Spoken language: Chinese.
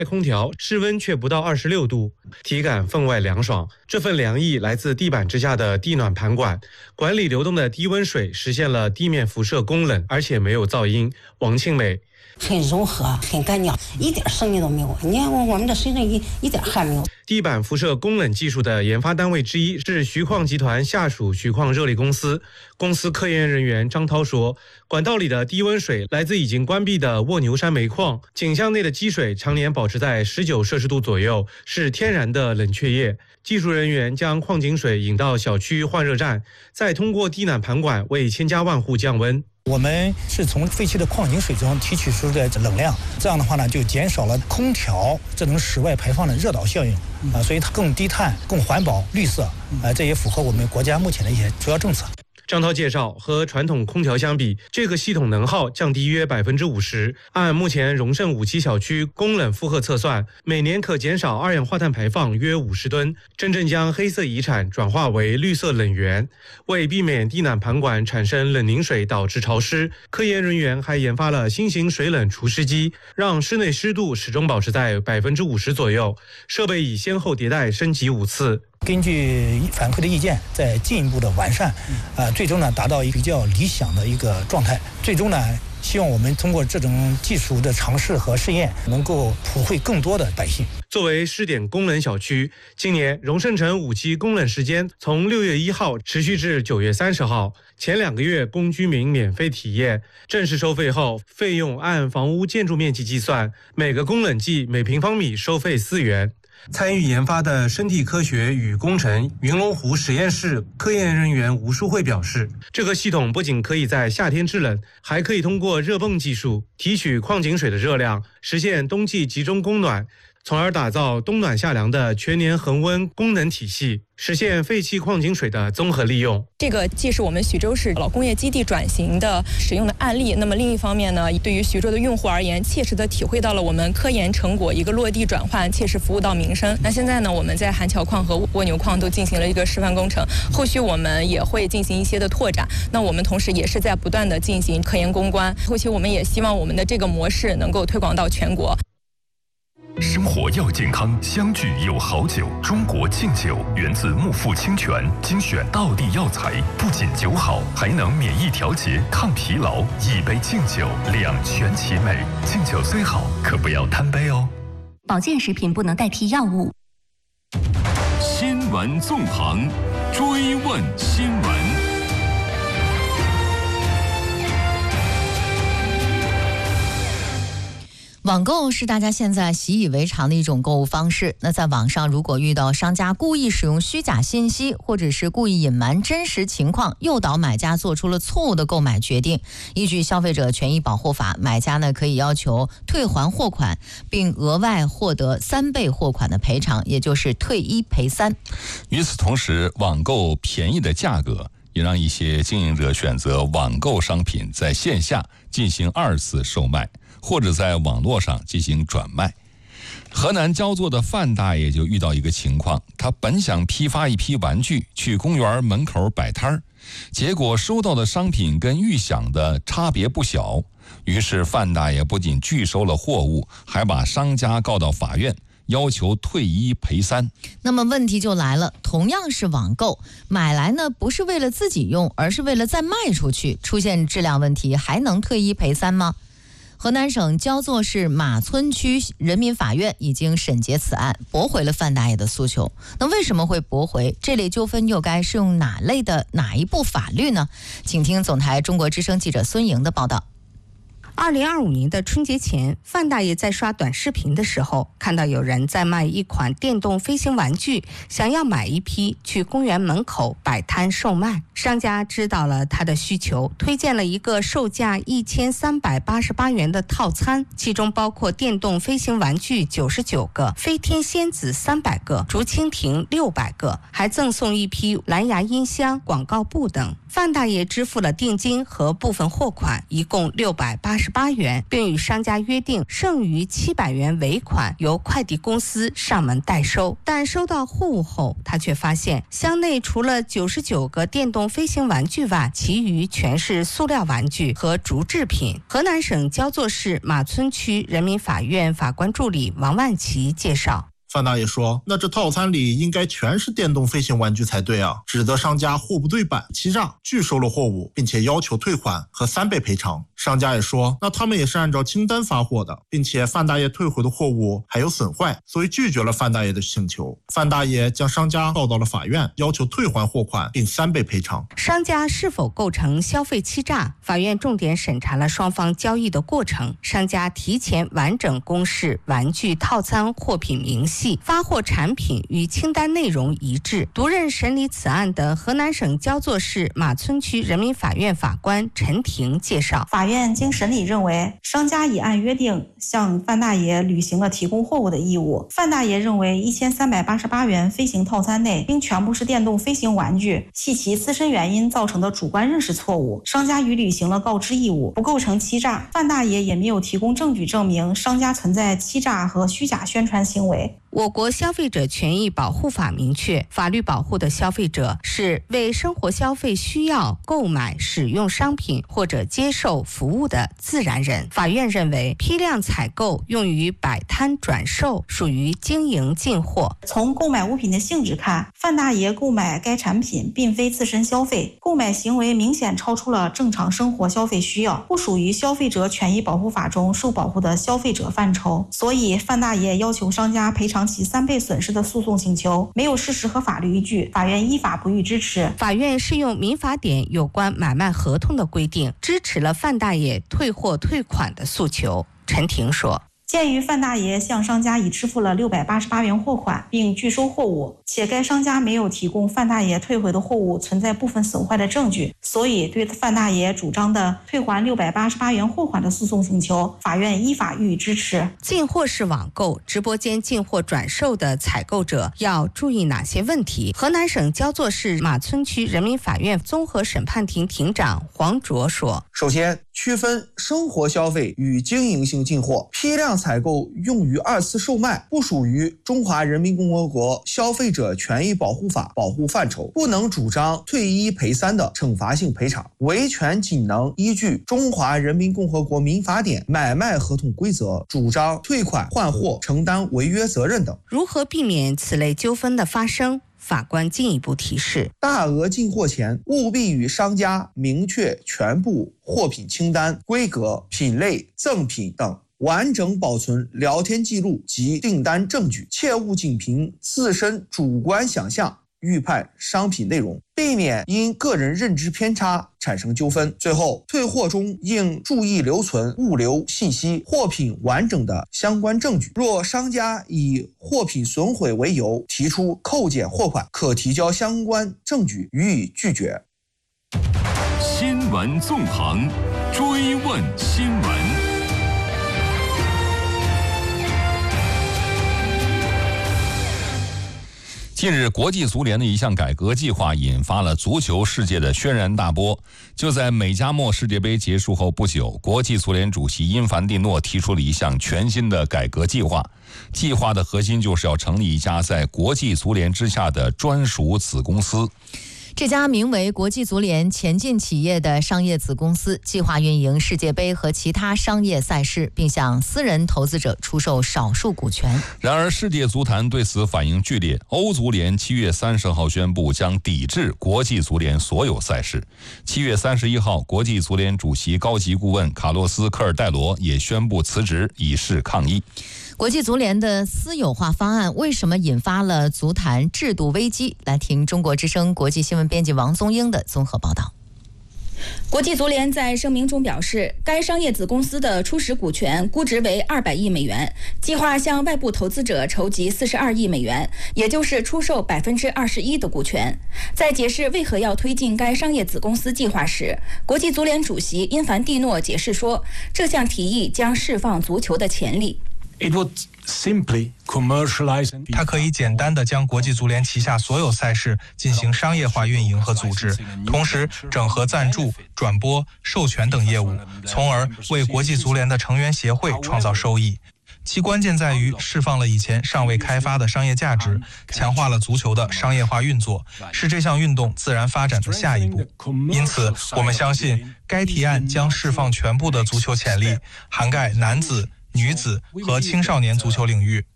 空调，室温却不到26度，体感分外凉爽。这份凉意来自地板之下的地暖盘管，管理流动的低温水，实现了地面辐射供冷，而且没有噪音。王庆美。 很柔和，很干净，一点声音都没有。你看我们这身上一点汗没有。 地板辐射供冷技术的研发单位之一是徐矿集团下属徐矿热力公司。公司科研人员张涛说，管道里的低温水来自已经关闭的卧牛山煤矿，井箱内的积水常年保持在19摄氏度左右，是天然的冷却液。技术人员将矿井水引到小区换热站，再通过地暖盘管为千家万户降温。 我们是从废弃的矿井水中提取出的冷量，这样的话呢，就减少了空调这种室外排放的热岛效应所以它更低碳、更环保、绿色这也符合我们国家目前的一些主要政策。 张涛介绍，和传统空调相比，这个系统能耗降低约50%。按目前荣盛5期小区供冷负荷测算，每年可减少二氧化碳排放约50吨，真正将黑色遗产转化为绿色冷源。为避免地暖盘管产生冷凝水导致潮湿，科研人员还研发了新型水冷除湿机，让室内湿度始终保持在50%左右。设备已先后迭代升级5次。 根据反馈的意见，再进一步的完善，最终呢达到一个比较理想的一个状态。最终呢，希望我们通过这种技术的尝试和试验，能够普惠更多的百姓。 作为试点供冷小区，今年荣盛城5期供冷时间从6月1号持续至9月30号，前2个月供居民免费体验。正式收费后，费用按房屋建筑面积计算，每个供冷剂每平方米收费4元。参与研发的生态科学与工程云龙湖实验室科研人员吴淑慧表示，这个系统不仅可以在夏天制冷，还可以通过热泵技术提取矿井水的热量，实现冬季集中供暖，从而打造冬暖夏凉的全年恒温功能体系，实现废弃矿井水的综合利用。 这个既是我们徐州市老工业基地转型的使用的案例，那么另一方面呢，对于徐州的用户而言，切实的体会到了我们科研成果一个落地转换，切实服务到民生。那现在呢，我们在韩桥矿和蜗牛矿都进行了一个示范工程，后续我们也会进行一些的拓展。那我们同时也是在不断的进行科研攻关，后期我们也希望我们的这个模式能够推广到全国。 生活要健康，相聚有好酒。中国敬酒源自木富清泉，精选道地药材，不仅酒好，还能免疫调节、抗疲劳。一杯敬酒，两全其美。敬酒虽好，可不要贪杯哦。 保健食品不能代替药物。 新闻纵横，追问新闻。 网购是大家现在习以为常的一种购物方式。那在网上，如果遇到商家故意使用虚假信息，或者是故意隐瞒真实情况，诱导买家做出了错误的购买决定，依据消费者权益保护法，买家呢可以要求退还货款，并额外获得3倍货款的赔偿，也就是退1赔3。 与此同时，网购便宜的价格也让一些经营者选择网购商品在线下进行2次售卖，或者在网络上进行转卖。河南焦作的范大爷就遇到一个情况，他本想批发一批玩具去公园门口摆摊儿，结果收到的商品跟预想的差别不小，于是范大爷不仅拒收了货物，还把商家告到法院，要求退1赔3。 那么问题就来了，同样是网购，买来呢不是为了自己用，而是为了再卖出去，出现质量问题还能退1赔3吗？河南省焦作市马村区人民法院已经审结此案，驳回了范大爷的诉求。那为什么会驳回？这类纠纷又该适用哪一部法律呢？请听总台中国之声记者孙莹的报道。 2025年的春节前，范大爷在刷短视频的时候，看到有人在卖一款电动飞行玩具，想要买一批去公园门口摆摊售卖。商家知道了他的需求，推荐了一个售价1388元的套餐，其中包括电动飞行玩具99个、飞天仙子300个、竹蜻蜓600个，还赠送一批蓝牙音箱、广告布等。范大爷支付了定金和部分货款，一共688 388元，并与商家约定剩余700元尾款由快递公司上门代收。但收到货物后，他却发现箱内除了99个电动飞行玩具外，其余全是塑料玩具和竹制品。河南省焦作市马村区人民法院法官助理王万奇介绍。 范大爷说，那这套餐里应该全是电动飞行玩具才对啊，指责商家货不对版、欺诈、拒收了货物，并且要求退款和3倍赔偿。商家也说，那他们也是按照清单发货的，并且范大爷退回的货物还有损坏，所以拒绝了范大爷的请求。范大爷将商家告到了法院，要求退还货款并3倍赔偿。 商家是否构成消费欺诈？法院重点审查了双方交易的过程，商家提前完整公示玩具套餐货品明细，发货产品与清单内容一致。独任审理此案的河南省焦作市马村区人民法院法官陈婷介绍， 法院经审理认为，商家已按约定向范大爷履行了提供货物的义务。范大爷认为1388元飞行套餐内并全部是电动飞行玩具，系其自身原因造成的主观认识错误，商家已履行了告知义务，不构成欺诈。范大爷也没有提供证据证明商家存在欺诈和虚假宣传行为。 我国消费者权益保护法明确，法律保护的消费者是为生活消费需要购买、使用商品或者接受服务的自然人。法院认为，批量采购用于摆摊转售属于经营进货。 从购买物品的性质看，范大爷购买该产品并非自身消费，购买行为明显超出了正常生活消费需要，不属于消费者权益保护法中受保护的消费者范畴。所以，范大爷要求商家赔偿其3倍损失的诉讼请求没有事实和法律依据，法院依法不予支持。 法院适用民法典有关买卖合同的规定，支持了范大爷退货退款的诉求。陈婷说， 鉴于范大爷向商家已支付了688元货款并拒收货物，且该商家没有提供范大爷退回的货物存在部分损坏的证据，所以对范大爷主张的退还688元货款的诉讼请求，法院依法予以支持。 进货式网购、直播间进货转售的采购者要注意哪些问题？河南省焦作市马村区人民法院综合审判庭庭长黄卓说， 首先，区分生活消费与经营性进货，批量采购用于2次售卖，不属于中华人民共和国消费者权益保护法保护范畴，不能主张退1赔3的惩罚性赔偿，维权仅能依据中华人民共和国民法典买卖合同规则主张退款换货、承担违约责任等。 如何避免此类纠纷的发生？法官进一步提示， 大额进货前务必与商家明确全部货品清单、规格、品类、赠品等，完整保存聊天记录及订单证据，切勿仅凭自身主观想象预判商品内容，避免因个人认知偏差产生纠纷。最后，退货中应注意留存物流信息、货品完整的相关证据。若商家以货品损毁为由提出扣减货款，可提交相关证据予以拒绝。 新闻纵横，追问新闻。 近日，国际足联的一项改革计划引发了足球世界的轩然大波。就在美加墨世界杯结束后不久，国际足联主席因凡蒂诺提出了一项全新的改革计划。计划的核心就是要成立一家在国际足联之下的专属子公司。 这家名为国际足联前进企业的商业子公司，计划运营世界杯和其他商业赛事，并向私人投资者出售少数股权。 然而，世界足坛对此反应剧烈。欧足联7月30号宣布将抵制国际足联所有赛事。7月31号，国际足联主席高级顾问卡洛斯·科尔戴罗也宣布辞职，以示抗议。 国际足联的私有化方案为什么引发了足坛制度危机？来听中国之声国际新闻编辑王宗英的综合报道。 国际足联在声明中表示，该商业子公司的初始股权估值为200亿美元，计划向外部投资者筹集42亿美元，也就是出售21%的股权。在解释为何要推进该商业子公司计划时，国际足联主席因凡蒂诺解释说，这项提议将释放足球的潜力。 它可以简单地将国际足联旗下所有赛事进行商业化运营和组织，同时整合赞助、转播、授权等业务，从而为国际足联的成员协会创造收益。其关键在于释放了以前尚未开发的商业价值，强化了足球的商业化运作，是这项运动自然发展的下一步。因此，我们相信该提案将释放全部的足球潜力，涵盖男子、女子和青少年足球领域。